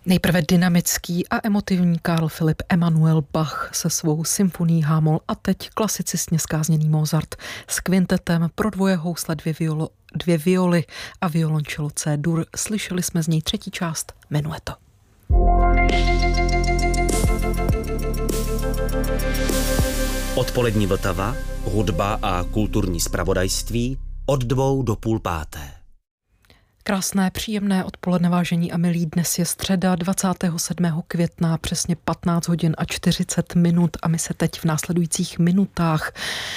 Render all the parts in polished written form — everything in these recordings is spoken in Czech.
Nejprve dynamický a emotivní Karl Philipp Emanuel Bach se svou symfonií H-moll a teď klasicistně zkázněný Mozart s kvintetem pro dvoje housle, dvě violy a violončelo C-dur. Slyšeli jsme z něj třetí část Menuetto. Odpolední Vltava, hudba a kulturní zpravodajství od 2 do 4:30. Krásné, příjemné odpoledne, vážení a milí. Dnes je středa 27. května, přesně 15 hodin a 40 minut a my se teď v následujících minutách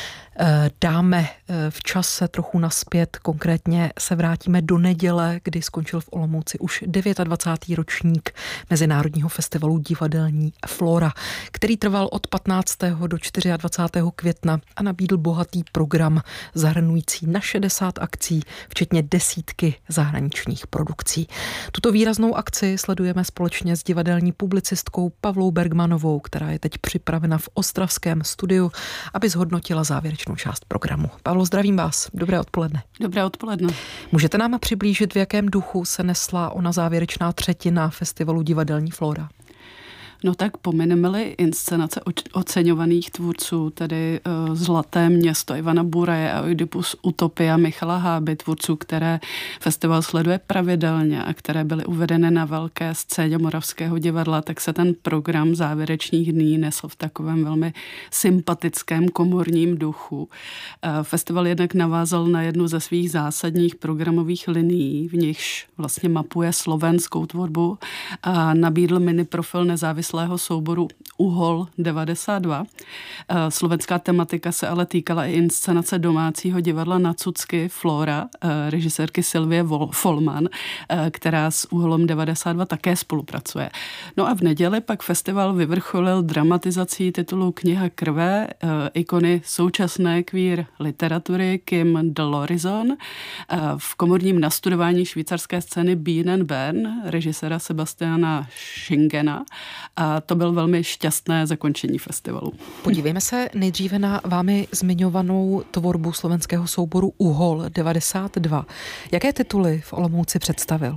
dáme v čase trochu naspět, konkrétně se vrátíme do neděle, kdy skončil v Olomouci už 29. ročník Mezinárodního festivalu divadelní Flora, který trval od 15. do 24. května a nabídl bohatý program zahrnující na 60 akcí, včetně desítky zahraničních produkcí. Tuto výraznou akci sledujeme společně s divadelní publicistkou Pavlou Bergmanovou, která je teď připravena v ostravském studiu, aby zhodnotila závěrečnou část programu. Pavlo, zdravím vás. Dobré odpoledne. Dobré odpoledne. Můžete nám přiblížit, v jakém duchu se nesla ona závěrečná třetina festivalu divadelní Flora? No tak pomineme-li inscenace oceňovaných tvůrců, tedy Zlaté město Ivana Buraje a Oidipus Utopia Michala Háby, tvůrců, které festival sleduje pravidelně a které byly uvedeny na velké scéně Moravského divadla, tak se ten program závěrečných dní nesl v takovém velmi sympatickém komorním duchu. Festival jednak navázal na jednu ze svých zásadních programových linií, v nichž vlastně mapuje slovenskou tvorbu a nabídl mini profil nezávislého souboru Uhol 92. Slovenská tematika se ale týkala i inscenace domácího divadla na Cucky Flora, režisérky Sylvie Folman, která s Uholem 92 také spolupracuje. No a v neděli pak festival vyvrcholil dramatizací titulu Kniha krve ikony současné queer literatury Kim Delorison v komorním nastudování švýcarské scény Bean and Bern režiséra Sebastiana Schingena. A to byl velmi šťastné zakončení festivalu. Podívejme se nejdříve na vámi zmiňovanou tvorbu slovenského souboru Uhol 92. Jaké tituly v Olomouci představil?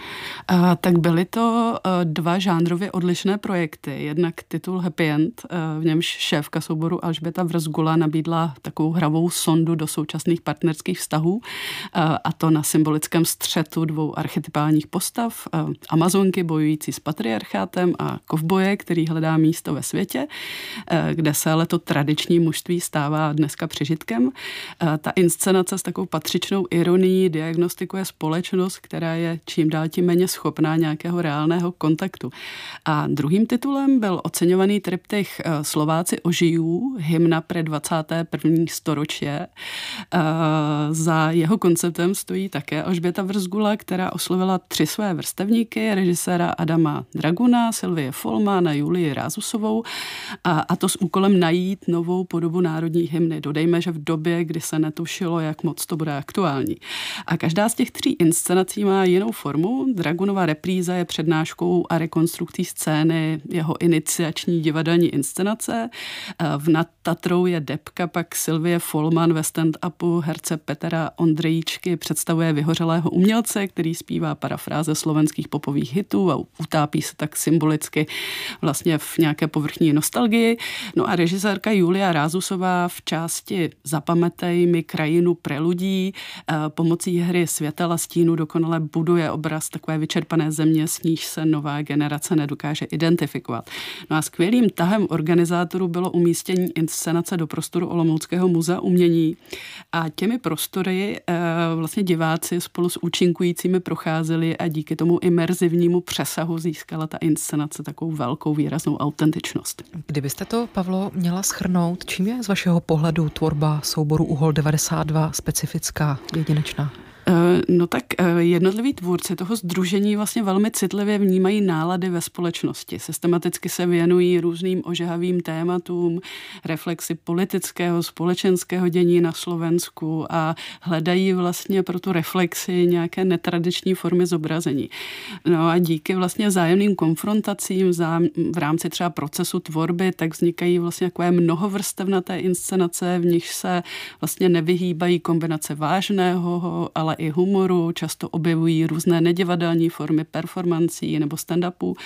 Tak byly to dva žánrově odlišné projekty. Jednak titul Happy End, v němž šéfka souboru Alžběta Vrzgula nabídla takovou hravou sondu do současných partnerských vztahů, a to na symbolickém střetu dvou archetypálních postav, Amazonky bojující s patriarchátem a kovboje, který hledá místo ve světě, kde se ale to tradiční mužství stává dneska přežitkem. Ta inscenace s takovou patřičnou ironií diagnostikuje společnost, která je čím dál tím méně schopná nějakého reálného kontaktu. A druhým titulem byl oceňovaný triptych Slováci ožijú, hymna pre 21. storočie. Za jeho konceptem stojí také Alžběta Vrzgula, která oslovila 3 své vrstevníky, režiséra Adama Draguna, Sylvie Folman a Julii Rázusovou, a to s úkolem najít novou podobu národní hymny. Dodejme, že v době, kdy se netušilo, jak moc to bude aktuální. A každá z těch 3 inscenací má jinou formu. Dragunova repríza je přednáškou a rekonstrukcí scény jeho iniciační divadelní inscenace. V Nad Tatrou je debka, pak Sylvie Folman ve stand-upu herce Petra Ondřejíčky představuje vyhořelého umělce, který zpívá parafráze slovenských popových hitů a utápí se tak symbolicky vlastně v nějaké povrchní nostalgii. No a režisérka Julia Rázusová v části Zapamatej mi krajinu preludí pomocí hry světel a stínu dokonale buduje obraz takové vyčerpané země, s níž se nová generace nedokáže identifikovat. No a skvělým tahem organizátorů bylo umístění inscenace do prostoru Olomouckého muzea umění a těmi prostory vlastně diváci spolu s účinkujícími procházeli a díky tomu imerzivnímu přesahu získala ta inscenace takovou velkou výraznou autentičnost. Kdybyste to, Pavlo, měla shrnout, čím je z vašeho pohledu tvorba souboru Uhol 92 specifická, jedinečná? No tak jednotliví tvůrci toho sdružení vlastně velmi citlivě vnímají nálady ve společnosti. Systematicky se věnují různým ožehavým tématům, reflexi politického, společenského dění na Slovensku a hledají vlastně pro tu reflexi nějaké netradiční formy zobrazení. No a díky vlastně vzájemným konfrontacím v rámci třeba procesu tvorby, tak vznikají vlastně takové mnohovrstevnaté inscenace, v nich se vlastně nevyhýbají kombinace vážného, ale ale i humoru, často objevují různé nedivadelní formy performancí nebo stand-upů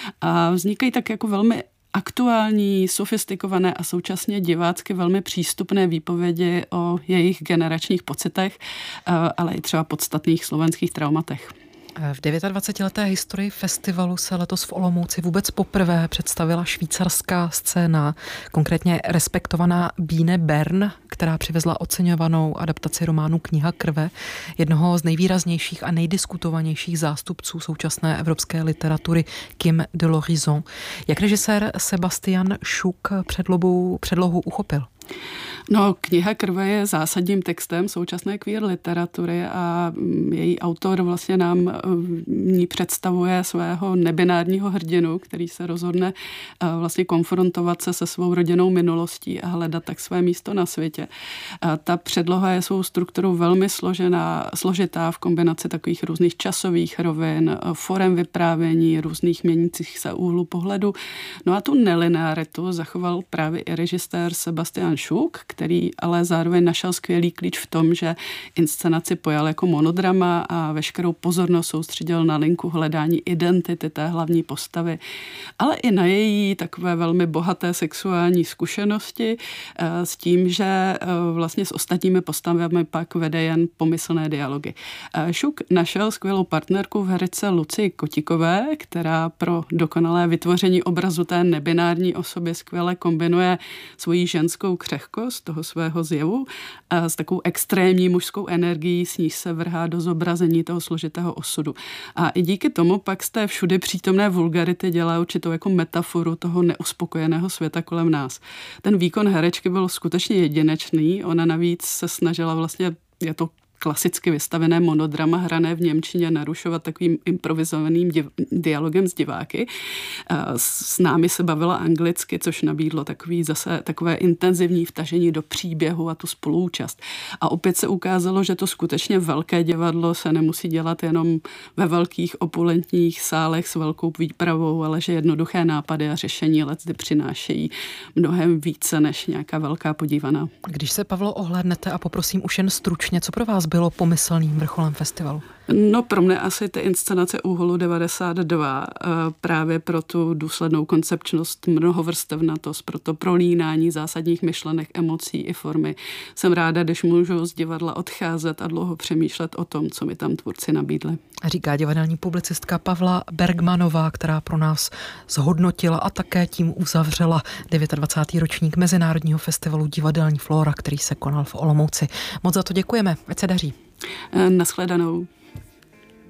a vznikají tak jako velmi aktuální, sofistikované a současně divácky velmi přístupné výpovědi o jejich generačních pocitech, ale i třeba podstatných slovenských traumatech. V 29leté historii festivalu se letos v Olomouci vůbec poprvé představila švýcarská scéna, konkrétně respektovaná Biene Bern, která přivezla oceňovanou adaptaci románu Kniha krve, jednoho z nejvýraznějších a nejdiskutovanějších zástupců současné evropské literatury Kim de l'Horizon. Jak režisér Sebastian Schuck předlohu uchopil? No, Kniha krve je zásadním textem současné queer literatury a její autor vlastně nám v ní představuje svého nebinárního hrdinu, který se rozhodne vlastně konfrontovat se se svou rodinnou minulostí a hledat tak své místo na světě. A ta předloha je svou strukturou velmi složitá v kombinaci takových různých časových rovin, forem vyprávění, různých měnících se úhlu pohledu. No a tu nelinearitu zachoval právě i režisér Sebastian Schuck, který ale zároveň našel skvělý klíč v tom, že inscenaci pojal jako monodrama a veškerou pozornost soustředil na linku hledání identity té hlavní postavy, ale i na její takové velmi bohaté sexuální zkušenosti s tím, že vlastně s ostatními postavami pak vede jen pomyslné dialogy. Schuck našel skvělou partnerku v herce Lucii Kotikové, která pro dokonalé vytvoření obrazu té nebinární osoby skvěle kombinuje svoji ženskou křehkost toho svého zjevu s takovou extrémní mužskou energií, s níž se vrhá do zobrazení toho složitého osudu. A i díky tomu pak z té všudy přítomné vulgarity dělá určitou jako metaforu toho neuspokojeného světa kolem nás. Ten výkon herečky byl skutečně jedinečný, ona navíc se snažila vlastně, je to klasicky vystavené monodrama hrané v němčině narušovat takovým improvizovaným dialogem s diváky. S námi se bavila anglicky, což nabídlo takové intenzivní vtažení do příběhu a tu spoluúčast. A opět se ukázalo, že to skutečně velké divadlo se nemusí dělat jenom ve velkých opulentních sálech s velkou výpravou, ale že jednoduché nápady a řešení leckdy přinášejí mnohem více než nějaká velká podívaná. Když se, Pavlo, ohlédnete a poprosím už jen stručně, co pro vás bylo pomyslným vrcholem festivalu? No pro mě asi ty inscenace Úholu 92 právě pro tu důslednou koncepčnost, mnohovrstevnatost, pro to prolínání zásadních myšlenek, emocí i formy. Jsem ráda, když můžu z divadla odcházet a dlouho přemýšlet o tom, co mi tam tvůrci nabídli. Říká divadelní publicistka Pavla Bergmanová, která pro nás zhodnotila a také tím uzavřela 29. ročník Mezinárodního festivalu Divadelní Flóra, který se konal v Olomouci. Moc za to děkujeme, ať se daří. Naschledanou.